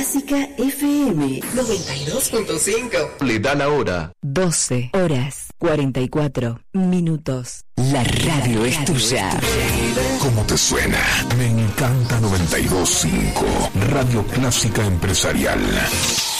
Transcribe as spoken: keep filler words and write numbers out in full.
Clásica F M noventa y dos punto cinco. Le da la hora. doce horas cuarenta y cuatro minutos. La radio es tuya. ¿Cómo te suena? Me encanta noventa y dos punto cinco. Radio Clásica Empresarial.